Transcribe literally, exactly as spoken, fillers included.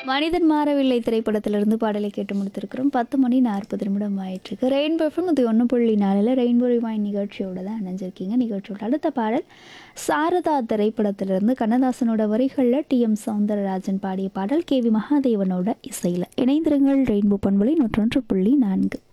மனிதன் மாறவில்லை திரைப்படத்திலிருந்து பாடலை கேட்டு முடித்திருக்கிறோம். பத்து மணி நாற்பது நிமிடம் ஆயிட்டிருக்கு. ரெயின்போ எஃப்எம் இது ஒன்று புள்ளி நாலில் ரெயின்போ ரிவைன் நிகழ்ச்சியோட தான் இணைஞ்சிருக்கீங்க. நிகழ்ச்சியோட அடுத்த பாடல் சாரதா திரைப்படத்திலிருந்து கண்ணதாசனோட வரிகளில் டி எம் சௌந்தரராஜன் பாடிய பாடல் கே வி மகாதேவனோட இசையில். இணைந்திருங்கள் ரெயின்போ பண்பலை நூற்றொன்று புள்ளி நான்கு.